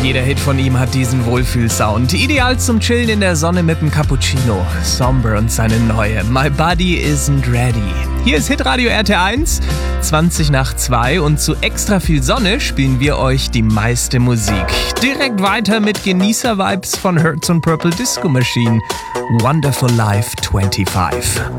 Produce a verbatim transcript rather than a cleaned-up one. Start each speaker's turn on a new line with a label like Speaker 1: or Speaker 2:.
Speaker 1: Jeder Hit von ihm hat diesen Wohlfühlsound. Ideal zum Chillen in der Sonne mit dem Cappuccino. Somber und seine neue My Body Isn't Ready. Hier ist Hitradio R T eins, zwanzig nach zwei und zu extra viel Sonne spielen wir euch die meiste Musik. Direkt weiter mit Genießer-Vibes von Hertz und Purple Disco Machine. Wonderful Life fünfundzwanzig.